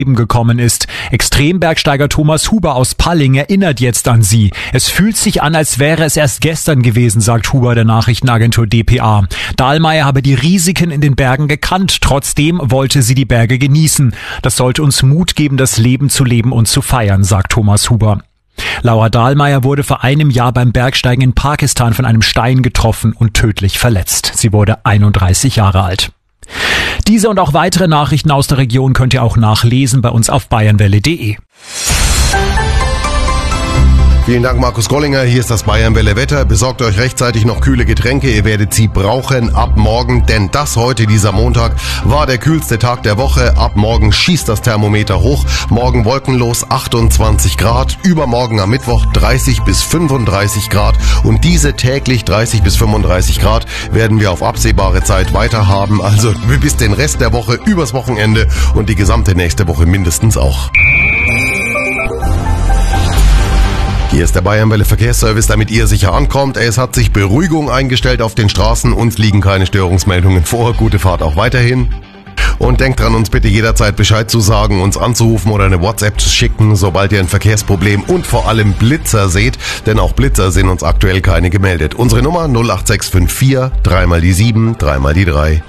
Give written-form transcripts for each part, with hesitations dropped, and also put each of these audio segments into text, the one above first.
gekommen ist. Extrembergsteiger Thomas Huber aus Palling erinnert jetzt an sie. Es fühlt sich an, als wäre es erst gestern gewesen, sagt Huber der Nachrichtenagentur dpa. Dahlmeier habe die Risiken in den Bergen gekannt. Trotzdem wollte sie die Berge genießen. Das sollte uns Mut geben, das Leben zu leben und zu feiern, sagt Thomas Huber. Laura Dahlmeier wurde vor einem Jahr beim Bergsteigen in Pakistan von einem Stein getroffen und tödlich verletzt. Sie wurde 31 Jahre alt. Diese und auch weitere Nachrichten aus der Region könnt ihr auch nachlesen bei uns auf bayernwelle.de. Vielen Dank, Markus Gollinger. Hier ist das Bayernwelle Wetter. Besorgt euch rechtzeitig noch kühle Getränke. Ihr werdet sie brauchen ab morgen, denn das heute, dieser Montag, war der kühlste Tag der Woche. Ab morgen schießt das Thermometer hoch. Morgen wolkenlos 28 Grad. Übermorgen am Mittwoch 30 bis 35 Grad. Und diese täglich 30 bis 35 Grad werden wir auf absehbare Zeit weiter haben. Also bis den Rest der Woche, übers Wochenende und die gesamte nächste Woche mindestens auch. Hier ist der Bayernwelle Verkehrsservice, damit ihr sicher ankommt. Es hat sich Beruhigung eingestellt auf den Straßen. Uns liegen keine Störungsmeldungen vor. Gute Fahrt auch weiterhin. Und denkt dran, uns bitte jederzeit Bescheid zu sagen, uns anzurufen oder eine WhatsApp zu schicken, sobald ihr ein Verkehrsproblem und vor allem Blitzer seht. Denn auch Blitzer sind uns aktuell keine gemeldet. Unsere Nummer 08654 3 mal die 7, 3 mal die 3.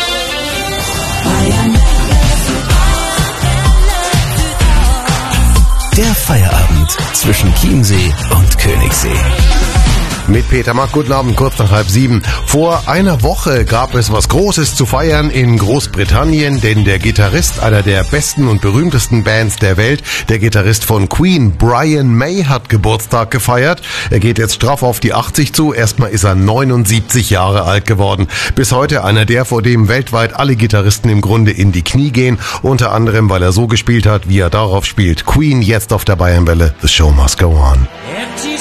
Der Feierabend zwischen Chiemsee und Königssee. Mit Peter Mack, guten Abend, kurz nach 6:30. Vor einer Woche gab es was Großes zu feiern in Großbritannien, denn der Gitarrist einer der besten und berühmtesten Bands der Welt, der Gitarrist von Queen, Brian May, hat Geburtstag gefeiert. Er geht jetzt straff auf die 80 zu. Erstmal ist er 79 Jahre alt geworden. Bis heute einer der, vor dem weltweit alle Gitarristen im Grunde in die Knie gehen. Unter anderem, weil er so gespielt hat, wie er darauf spielt. Queen jetzt auf der Bayernwelle. The show must go on.